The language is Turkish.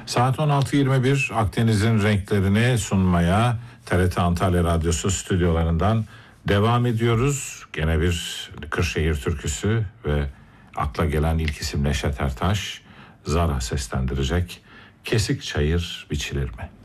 Saat 16.21 Akdeniz'in renklerini sunmaya TRT Antalya Radyosu stüdyolarından devam ediyoruz. Gene bir Kırşehir türküsü ve akla gelen ilk isim Neşet Ertaş. Zara seslendirecek. Kesik çayır biçilir mi?